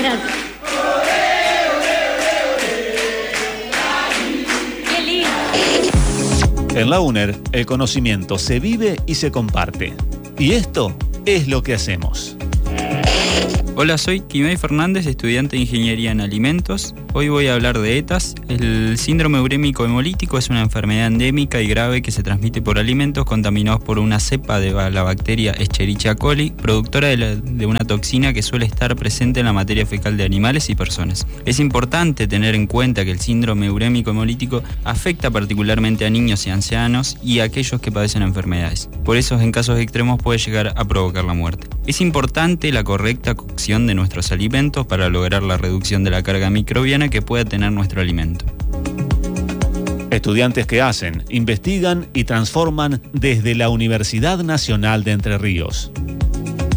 Gracias. Qué lindo. En la UNER, el conocimiento se vive y se comparte. Y esto es lo que hacemos. Hola, soy Kimei Fernández, estudiante de Ingeniería en Alimentos. Hoy voy a hablar de ETAs. El síndrome urémico hemolítico es una enfermedad endémica y grave que se transmite por alimentos contaminados por una cepa de la bacteria Escherichia coli, productora de una toxina que suele estar presente en la materia fecal de animales y personas. Es importante tener en cuenta que el síndrome urémico hemolítico afecta particularmente a niños y ancianos y a aquellos que padecen enfermedades. Por eso, en casos extremos puede llegar a provocar la muerte. Es importante la correcta cocción de nuestros alimentos para lograr la reducción de la carga microbiana que pueda tener nuestro alimento. Estudiantes que hacen, investigan y transforman desde la Universidad Nacional de Entre Ríos.